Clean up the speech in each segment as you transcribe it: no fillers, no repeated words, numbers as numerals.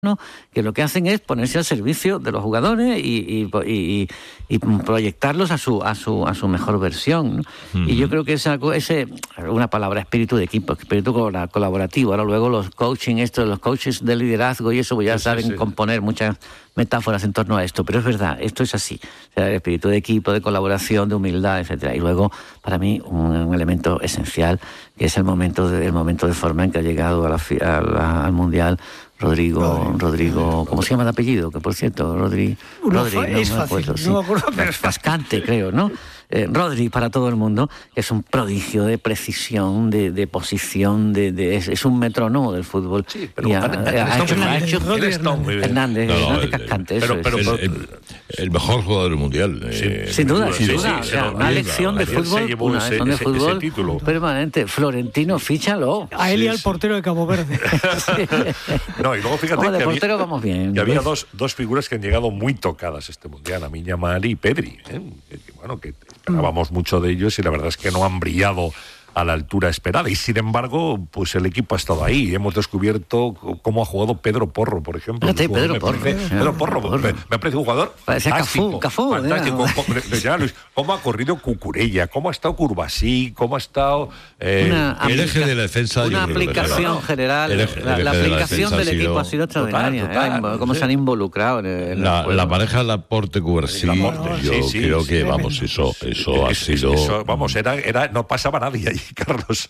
que lo que hacen es ponerse al servicio de los jugadores y proyectarlos a su mejor versión, ¿no? Uh-huh. Y yo creo que ese una palabra, espíritu de equipo, espíritu colaborativo. Ahora luego los coaches de liderazgo y eso pues ya saben componer muchas metáforas en torno a esto, pero es verdad, esto es así. O sea, el espíritu de equipo, de colaboración, de humildad, etcétera. Y luego, para mí, un elemento esencial, que es el momento de forma en que ha llegado al Mundial Rodrigo, ¿cómo se llama el apellido? Que por cierto, Rodri, no me acuerdo, no me acuerdo, pero es Cascante, creo, ¿no? Rodri para todo el mundo, que es un prodigio de precisión, de posición, es un metrónomo del fútbol. Sí, pero ha hecho Hernández Cascante. El mejor jugador del mundial. Sin duda. Una lección de fútbol, permanente. Florentino, fíchalo. A él y al portero de Cabo Verde. No, y luego fíjate de portero vamos bien. Que había dos figuras que han llegado muy tocadas este mundial, Lamine Yamal y Pedri, que hablábamos mucho de ellos y la verdad es que no han brillado a la altura esperada, y sin embargo pues el equipo ha estado ahí. Hemos descubierto cómo ha jugado Pedro Porro, por ejemplo. Pedro Porro me parece un jugador fantástico, cómo ha corrido Cucurella, cómo ha estado Curbasí, cómo ha estado el eje de la defensa. Una aplicación general, la aplicación del equipo ha sido extraordinaria, cómo se han involucrado en la pareja Laporte-Curbasí. Yo creo que vamos, eso ha sido no pasaba nadie ahí, Carlos,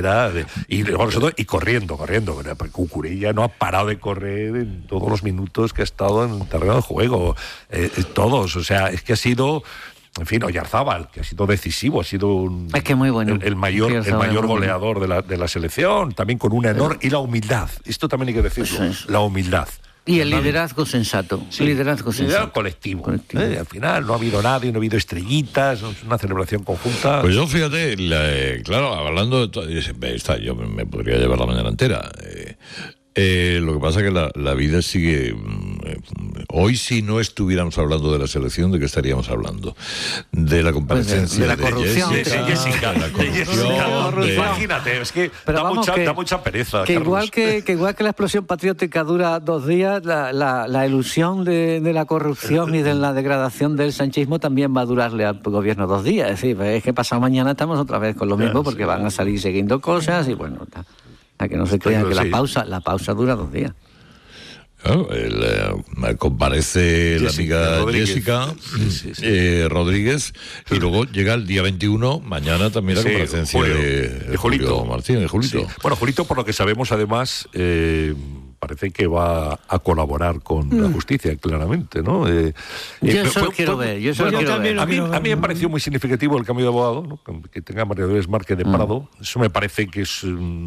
y corriendo. Cucurella no ha parado de correr en todos los minutos que ha estado en el terreno de juego, todos, o sea, es que ha sido, en fin, Oyarzábal, que ha sido decisivo, ha sido muy bueno. el mayor goleador de la selección, también con una enorme, y la humildad, esto también hay que decirlo, la humildad. Y el liderazgo sensato. Liderazgo colectivo. Al final no ha habido nadie, no ha habido estrellitas, es una celebración conjunta. Pues yo, fíjate, claro, hablando de todo, yo me podría llevar la mañana entera. Lo que pasa es que la vida sigue. Hoy, si no estuviéramos hablando de la selección, ¿de qué estaríamos hablando? De la comparecencia, de la corrupción, de Jessica. Imagínate, es que da mucha pereza. Que igual que la explosión patriótica dura 2 días, la ilusión de la corrupción y de la degradación del sanchismo también va a durarle al gobierno 2 días. Es decir, es que pasado mañana estamos otra vez con lo mismo, porque van a salir siguiendo cosas y bueno, a que no se crean que la pausa dura 2 días. Claro, comparece la amiga Rodríguez. Jessica Rodríguez, y luego llega el día 21, mañana también la comparecencia de Julio Martínez. Sí. Bueno, Julito, por lo que sabemos, además, parece que va a colaborar con la justicia, claramente, ¿no? Yo eso lo quiero ver. A mí me pareció muy significativo el cambio de abogado, ¿no? Que tenga María Dolores Márquez de Prado. Eso me parece que es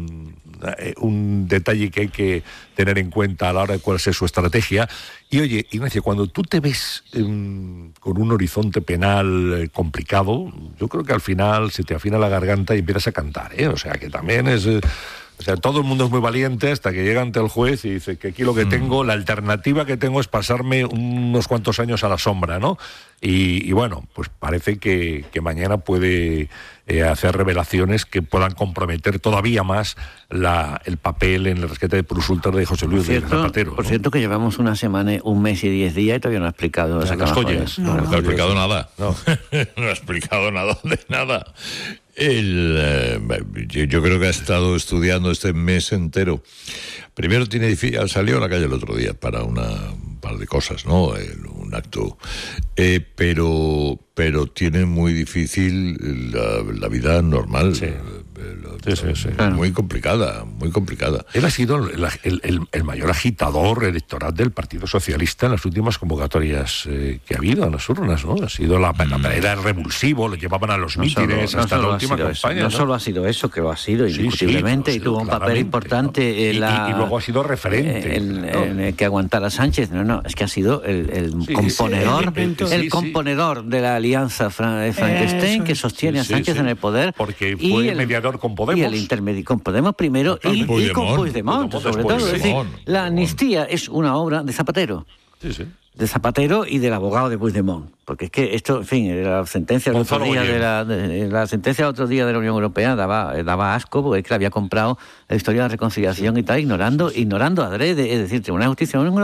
un detalle que hay que tener en cuenta a la hora de cuál sea su estrategia. Y oye, Ignacio, cuando tú te ves con un horizonte penal complicado, yo creo que al final se te afina la garganta y empiezas a cantar, ¿eh? O sea, que también es... O sea, todo el mundo es muy valiente hasta que llega ante el juez y dice que aquí lo que tengo, la alternativa que tengo es pasarme unos cuantos años a la sombra, ¿no? Y bueno, pues parece que mañana puede hacer revelaciones que puedan comprometer todavía más el papel en el rescate de Prusultar de José Luis de Zapatero. Por cierto, que llevamos una semana, 1 mes y 10 días y todavía no ha explicado las joyas. No ha explicado nada. No ha explicado nada de nada. Yo creo que ha estado estudiando este mes entero. Primero salió a la calle el otro día para un par de cosas, ¿no? Un acto. Pero tiene muy difícil la vida normal. Sí. Muy complicada. Él ha sido el mayor agitador electoral del Partido Socialista en las últimas convocatorias que ha habido en las urnas, ¿no? Ha sido era revulsivo, lo llevaban a los mítines hasta la última campaña. No solo ha sido eso, que lo ha sido indiscutiblemente, y tuvo un papel importante y luego ha sido referente en que aguantara Sánchez. No, es que ha sido el componedor de la alianza Frankenstein que sostiene a Sánchez en el poder, porque fue mediador con Podemos. Y el intermedio con Podemos primero y con Puigdemont, sobre todo. Es decir, la amnistía es una obra de Zapatero. Sí. De Zapatero y del abogado de Puigdemont. Porque es que esto, en fin, la sentencia del otro día de la Unión Europea daba asco, porque es que había comprado la historia de la reconciliación y tal, ignorando adrede. Es decir, Tribunal de Justicia